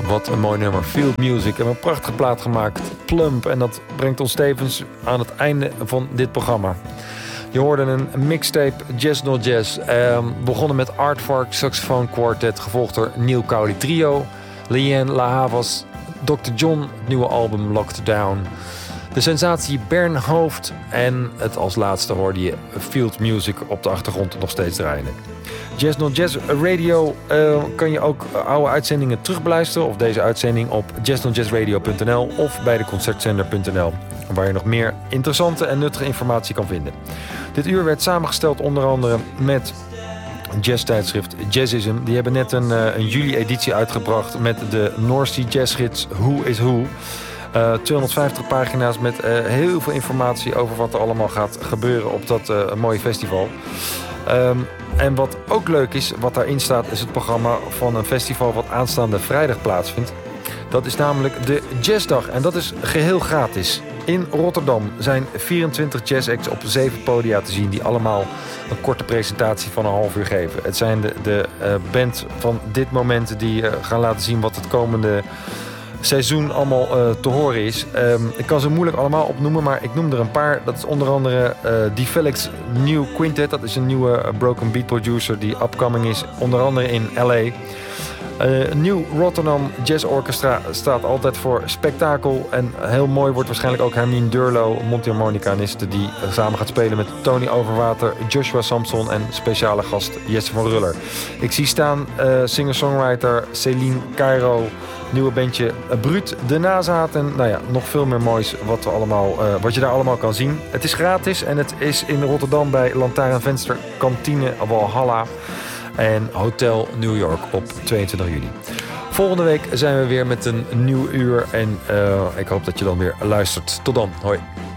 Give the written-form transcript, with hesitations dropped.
Wat een mooi nummer. Field Music. En een prachtige plaat gemaakt. Plump. En dat brengt ons tevens aan het einde van dit programma. Je hoorde een mixtape Jazz No Jazz. Begonnen met Aardvark Saxofoon Quartet. Gevolgd door Neil Cowley Trio. Leanne La Havas. Dr. John. Het nieuwe album Locked Down. De sensatie Bern Hoofd. En het als laatste hoorde je Field Music op de achtergrond nog steeds draaien. Jazz No Jazz Radio kan je ook oude uitzendingen terugbeluisteren. Of deze uitzending op jazznojazradio.nl of bij de concertzender.nl. Waar je nog meer interessante en nuttige informatie kan vinden. Dit uur werd samengesteld onder andere met jazztijdschrift Jazzism. Die hebben net een juli-editie uitgebracht met de North Sea Jazzgids Who is Who. 250 pagina's met heel veel informatie over wat er allemaal gaat gebeuren op dat mooie festival. En wat ook leuk is, wat daarin staat, is het programma van een festival wat aanstaande vrijdag plaatsvindt. Dat is namelijk de Jazzdag en dat is geheel gratis. In Rotterdam zijn 24 jazzacts op 7 podia te zien die allemaal een korte presentatie van een half uur geven. Het zijn de band van dit moment die gaan laten zien wat het komende seizoen allemaal te horen is. Ik kan ze moeilijk allemaal opnoemen, maar ik noem er een paar. Dat is onder andere Felix New Quintet. Dat is een nieuwe broken beat producer die upcoming is, onder andere in L.A. Nieuw Rotterdam Jazz Orchestra staat altijd voor spektakel. En heel mooi wordt waarschijnlijk ook Hermine Durlo, mondharmonicaniste, die samen gaat spelen met Tony Overwater, Joshua Samson en speciale gast Jesse van Ruller. Ik zie staan singer-songwriter Celine Cairo, nieuwe bandje Bruut, de Nazaten. Nou ja, nog veel meer moois wat je daar allemaal kan zien. Het is gratis en het is in Rotterdam bij Lantaarnvenster Kantine Walhalla en Hotel New York op 22 juli. Volgende week zijn we weer met een nieuw uur en ik hoop dat je dan weer luistert. Tot dan. Hoi.